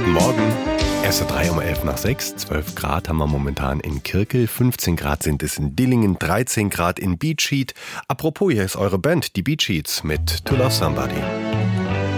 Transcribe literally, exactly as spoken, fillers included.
Guten Morgen. Erste drei um elf nach sechs. zwölf Grad haben wir momentan in Kirkel. fünfzehn Grad sind es in Dillingen. dreizehn Grad in Beat Sheet. Apropos, hier ist eure Band, die Beat Sheets mit To Love Somebody.